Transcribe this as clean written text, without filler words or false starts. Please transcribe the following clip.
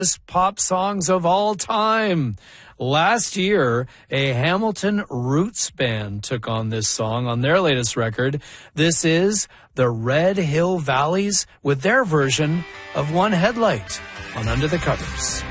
pop songs of all time. Last year, a Hamilton roots band took on this song on their latest record. This is the Red Hill Valleys with their version of One Headlight on Under the Covers.